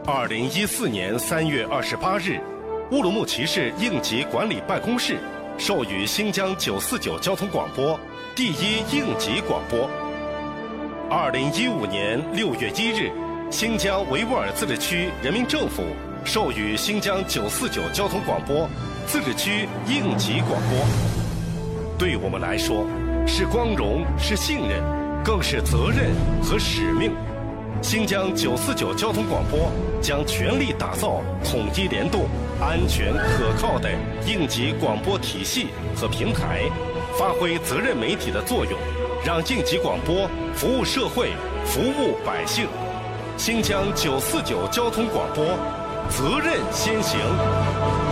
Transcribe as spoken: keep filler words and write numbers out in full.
二零一四年三月二十八日，乌鲁木齐市应急管理办公室授予新疆九四九交通广播第一应急广播。二零一五年六月一日，新疆维吾尔自治区人民政府授予新疆九四九交通广播自治区应急广播。对我们来说，是光荣，是信任，更是责任和使命。新疆九四九交通广播将全力打造统一联动、安全可靠的应急广播体系和平台，发挥责任媒体的作用，让应急广播服务社会、服务百姓。新疆九四九交通广播，责任先行。